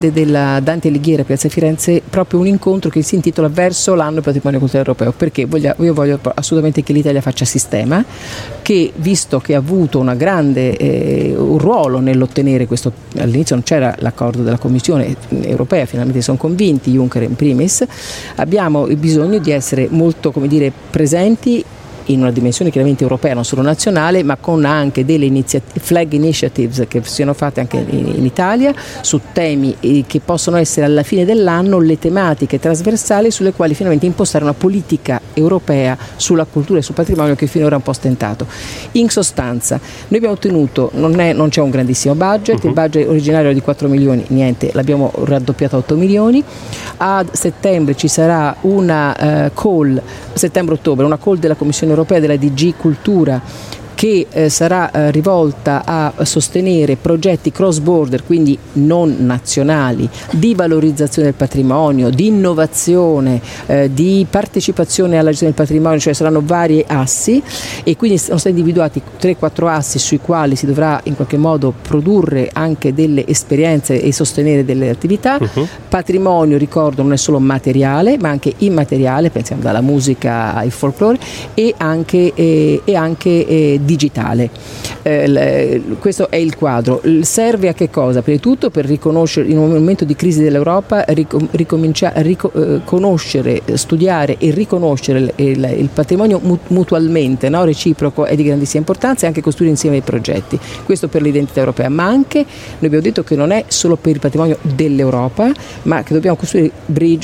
della Dante Alighieri a Piazza Firenze proprio un incontro che si intitola Verso l'anno patrimonio culturale europeo, perché io voglio assolutamente che l'Italia faccia sistema, che visto che ha avuto una grande un ruolo nell'ottenere questo, all'inizio non c'era l'accordo della Commissione europea, finalmente sono convinti, Juncker in primis, abbiamo bisogno di essere molto, come dire, presenti in una dimensione chiaramente europea, non solo nazionale, ma con anche delle flag initiatives che siano fatte anche in Italia su temi che possono essere alla fine dell'anno le tematiche trasversali sulle quali finalmente impostare una politica europea sulla cultura e sul patrimonio che finora è un po' stentato. In sostanza, noi abbiamo ottenuto, non c'è un grandissimo budget, il budget originario era di 4 milioni, niente, l'abbiamo raddoppiato a 8 milioni, a settembre ci sarà una settembre-ottobre, una call della Commissione europea della DG Cultura che sarà rivolta a sostenere progetti cross border, quindi non nazionali, di valorizzazione del patrimonio, di innovazione, di partecipazione alla gestione del patrimonio, cioè saranno vari assi e quindi sono stati individuati 3-4 assi sui quali si dovrà in qualche modo produrre anche delle esperienze e sostenere delle attività. Patrimonio, ricordo, non è solo materiale ma anche immateriale, pensiamo dalla musica al folklore e anche digitale. Questo è il quadro. Serve a che cosa? Prima di tutto per riconoscere in un momento di crisi dell'Europa, conoscere, studiare e riconoscere il patrimonio mutualmente, no? Reciproco, è di grandissima importanza, e anche costruire insieme i progetti. Questo per l'identità europea, ma anche noi abbiamo detto che non è solo per il patrimonio dell'Europa, ma che dobbiamo costruire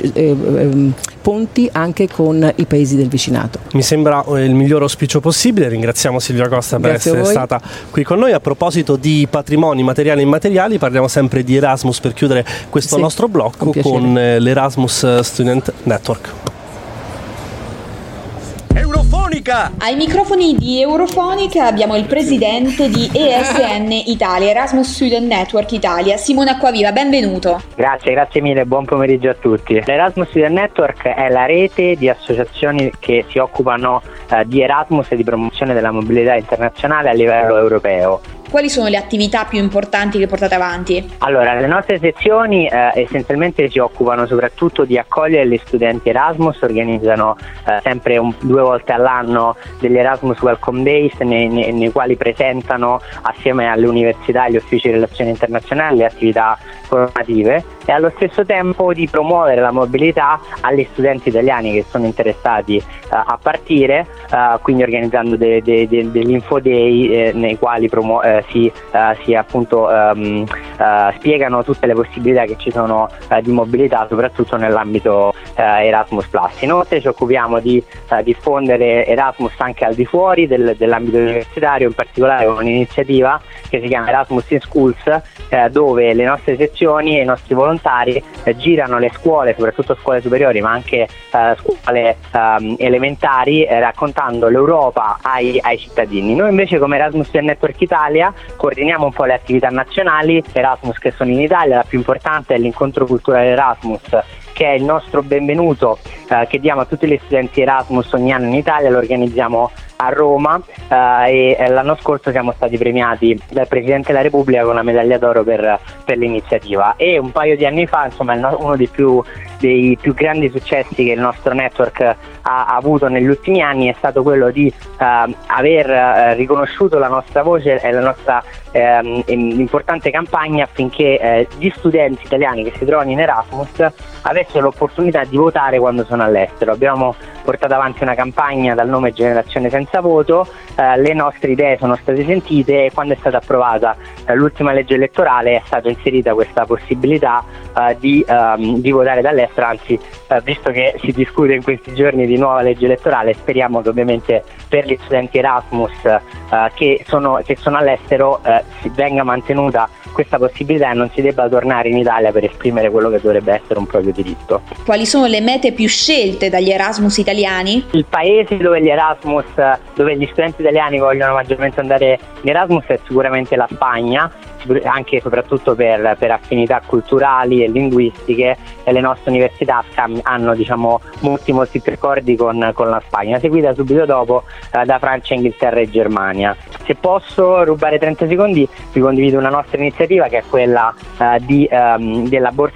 ponti anche con i paesi del vicinato. Mi sembra il miglior auspicio possibile. Ringraziamo Silvia Costa per essere stata qui con noi. A proposito di patrimoni materiali e immateriali, parliamo sempre di Erasmus per chiudere questo nostro blocco con l'Erasmus Student Network. Ai microfoni di Eurofonica abbiamo il presidente di ESN Italia, Erasmus Student Network Italia, Simone Acquaviva, benvenuto. Grazie mille, buon pomeriggio a tutti. L'Erasmus Student Network è la rete di associazioni che si occupano di Erasmus e di promozione della mobilità internazionale a livello europeo. Quali sono le attività più importanti che portate avanti? Allora, le nostre sezioni essenzialmente si occupano soprattutto di accogliere gli studenti Erasmus, organizzano sempre 2 volte all'anno degli Erasmus Welcome Days nei quali presentano assieme alle università e agli uffici di relazioni internazionali le attività formative e allo stesso tempo di promuovere la mobilità agli studenti italiani che sono interessati a partire, quindi organizzando degli info day nei quali si appunto spiegano tutte le possibilità che ci sono di mobilità, soprattutto nell'ambito Erasmus+. Inoltre ci occupiamo di diffondere Erasmus anche al di fuori dell'ambito universitario, in particolare con un'iniziativa che si chiama Erasmus in Schools, dove le nostre sezioni e i nostri volontari girano le scuole, soprattutto scuole superiori ma anche scuole elementari, raccontando l'Europa ai cittadini. Noi invece come Erasmus Network Italia coordiniamo un po' le attività nazionali Erasmus che sono in Italia. La più importante è l'incontro culturale Erasmus, che è il nostro benvenuto che diamo a tutti gli studenti Erasmus ogni anno in Italia. Lo organizziamo a Roma e l'anno scorso siamo stati premiati dal Presidente della Repubblica con la medaglia d'oro per l'iniziativa, e un paio di anni fa, insomma, uno dei più grandi successi che il nostro network ha avuto negli ultimi anni è stato quello di aver riconosciuto la nostra voce e la nostra importante campagna affinché gli studenti italiani che si trovano in Erasmus avessero l'opportunità di votare quando sono all'estero. Abbiamo portato avanti una campagna dal nome Generazione Senza Voto, le nostre idee sono state sentite e quando è stata approvata l'ultima legge elettorale è stata inserita questa possibilità di votare dall'estero, anzi visto che si discute in questi giorni di nuova legge elettorale, speriamo che ovviamente per gli studenti Erasmus che sono all'estero venga mantenuta questa possibilità e non si debba tornare in Italia per esprimere quello che dovrebbe essere un proprio diritto. Quali sono le mete più scelte dagli Erasmus italiani? Il paese dove gli studenti italiani vogliono maggiormente andare in Erasmus è sicuramente la Spagna. Si anche e soprattutto per affinità culturali e linguistiche, e le nostre università hanno molti più accordi con la Spagna, seguita subito dopo da Francia, Inghilterra e Germania. Se posso rubare 30 secondi, vi condivido una nostra iniziativa che è quella della borsa